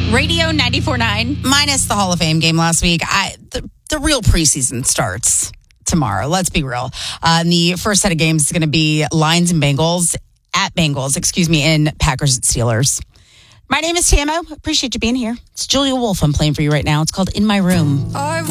Radio 94.9. Minus the Hall of Fame game last week, the real preseason starts tomorrow. Let's be real. And the first set of games is going to be Lions and Bengals in Packers and Steelers. My name is Tamo. Appreciate you being here. It's Julia Wolf I'm playing for you right now. It's called In My Room.